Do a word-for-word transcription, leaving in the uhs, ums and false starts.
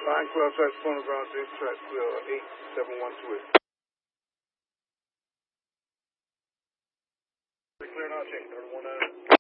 nine twelve track phonograph, this track uh, eight seven one two eight. Clear now, check thirty-one nine.